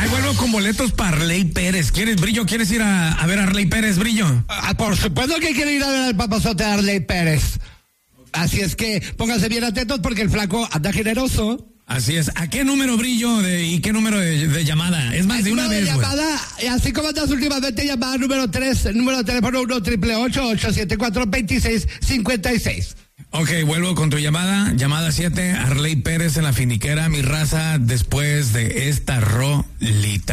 Ahí vuelvo con boletos para Arley Pérez. ¿Quieres, Brillo? ¿Quieres ir a ver a Arley Pérez, Brillo? Por supuesto que quiero ir a ver al papazote de Arley Pérez. Así es que pónganse bien atentos porque el flaco anda generoso. Así es. ¿A qué número, Brillo, y qué número de llamada? Es más, de una vez, güey. Llamada, así como andas últimamente, llamada número 3, número de teléfono 1-888-874-2656. Ok, vuelvo con tu llamada. Llamada 7, Arley Pérez en la finiquera, mi raza, después de esta rolita.